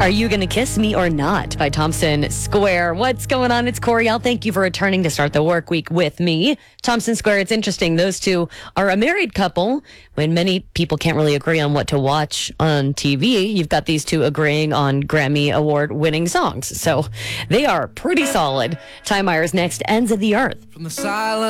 Are You Gonna Kiss Me or Not by Thompson Square. What's going on? It's Coriel. Thank you for returning to start the work week with me. Thompson Square, it's interesting. Those two are a married couple. When many people can't really agree on what to watch on TV, you've got these two agreeing on Grammy Award-winning songs. So they are pretty solid. Ty Myers next, Ends of the Earth. From the silence.